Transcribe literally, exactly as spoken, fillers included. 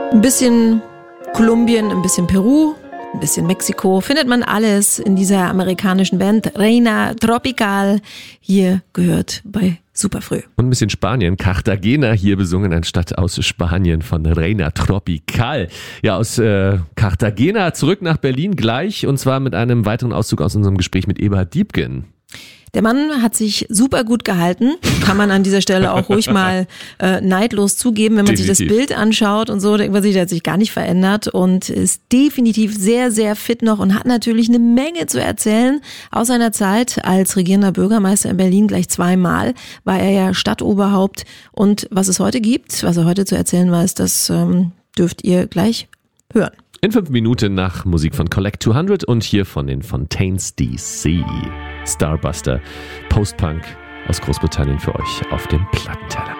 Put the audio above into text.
Ein bisschen Kolumbien, ein bisschen Peru, ein bisschen Mexiko, findet man alles in dieser amerikanischen Band Reina Tropical. Hier gehört bei Superfrüh. Und ein bisschen Spanien, Cartagena hier besungen anstatt aus Spanien von Reina Tropical. Ja, aus äh, Cartagena zurück nach Berlin gleich und zwar mit einem weiteren Auszug aus unserem Gespräch mit Eberhard Diepgen. Der Mann hat sich super gut gehalten, kann man an dieser Stelle auch ruhig mal äh, neidlos zugeben, wenn man definitiv sich das Bild anschaut und so, denkt man sich, der hat sich gar nicht verändert und ist definitiv sehr, sehr fit noch und hat natürlich eine Menge zu erzählen aus seiner Zeit als regierender Bürgermeister in Berlin. Gleich zweimal war er ja Stadtoberhaupt und was es heute gibt, was er heute zu erzählen weiß, das ähm, dürft ihr gleich hören. In fünf Minuten nach Musik von Collect zweihundert und hier von den Fontaines D C. Starbuster, Post-Punk aus Großbritannien für euch auf dem Plattenteller.